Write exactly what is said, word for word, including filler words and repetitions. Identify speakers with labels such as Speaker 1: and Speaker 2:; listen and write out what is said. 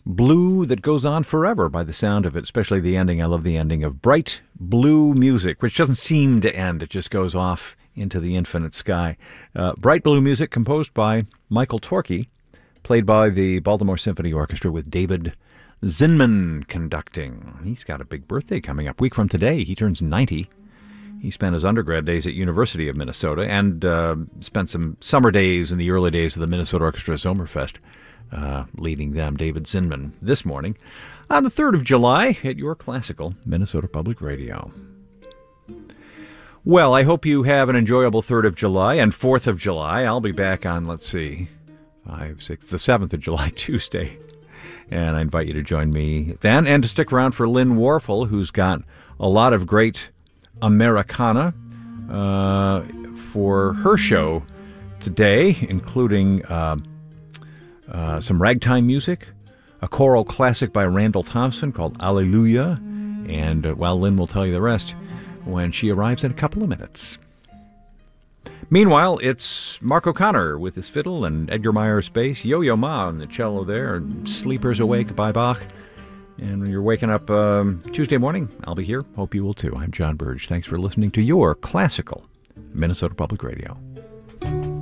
Speaker 1: Blue That Goes On Forever by the sound of it, especially the ending. I love the ending of Bright Blue Music, which doesn't seem to end. It just goes off into the infinite sky. Uh, Bright Blue Music composed by Michael Torke, played by the Baltimore Symphony Orchestra with David Zinman conducting. He's got a big birthday coming up. Week from today, he turns ninety. He spent his undergrad days at University of Minnesota and uh, spent some summer days in the early days of the Minnesota Orchestra Sommerfest, uh, leading them, David Zinman, this morning on the third of July at your classical Minnesota Public Radio. Well, I hope you have an enjoyable third of July and fourth of July. I'll be back on, let's see, five, six, the seventh of July, Tuesday. And I invite you to join me then and to stick around for Lynn Warfel, who's got a lot of great Americana uh, for her show today, including uh, uh, some ragtime music, a choral classic by Randall Thompson called Alleluia, and uh, well, Lynn will tell you the rest when she arrives in a couple of minutes. Meanwhile, it's Mark O'Connor with his fiddle and Edgar Meyer's bass, Yo-Yo Ma on the cello there, and Sleepers Awake by Bach. And when you're waking up um, Tuesday morning, I'll be here. Hope you will too. I'm John Burge. Thanks for listening to your classical Minnesota Public Radio.